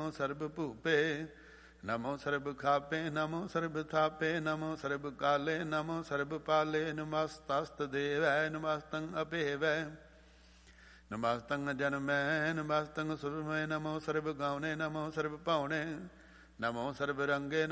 ਨਮੋ ਸਰਬ ਭੂਪੇ, ਨਮੋ ਸਰਬ ਖਾਪੇ, ਨਮੋ ਸਰਬ ਥਾਪੇ, ਨਮੋ ਸਰਬ ਕਾਲੇ, ਨਮੋ ਸਰਬ ਪਾਲੇ, ਨਮਸਤਸਤ ਦੇਵੈ, ਨਮਸਤੰ ਅਭੇਵੈ, ਨਮਸਤੰ ਜਨਮੈ, ਨਮਸਤੰ ਸੁਰਮੈ, ਨਮੋ ਸਰਬ ਗਾਉਣੇ, ਨਮੋ ਸਰਬ ਭਾਉਣੇ, ਨਮੋ ਸਰਬ ਰੰਗੇ,